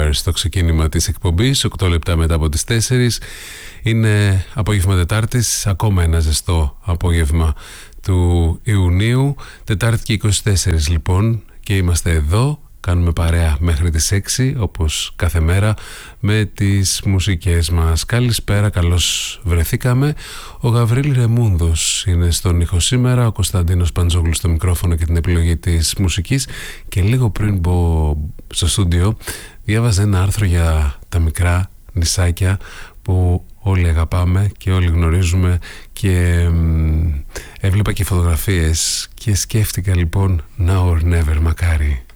Never στο ξεκίνημα της εκπομπής, 8 λεπτά μετά από τις 4. Είναι απόγευμα Τετάρτης, ακόμα ένα ζεστό απόγευμα του Ιουνίου. Τετάρτη και 24 λοιπόν, και είμαστε εδώ. Κάνουμε παρέα μέχρι τις 6, όπως κάθε μέρα, με τις μουσικές μας. Καλησπέρα, καλώς βρεθήκαμε. Ο Γαβρίλ Ρεμούνδος είναι στον ήχο σήμερα, ο Κωνσταντίνος Παντζόγλου στο μικρόφωνο και την επιλογή της μουσικής. Και λίγο πριν μπω στο στούντιο, διάβαζα ένα άρθρο για τα μικρά νησάκια που όλοι αγαπάμε και όλοι γνωρίζουμε, και έβλεπα και φωτογραφίες και σκέφτηκα λοιπόν now or never, μακάρι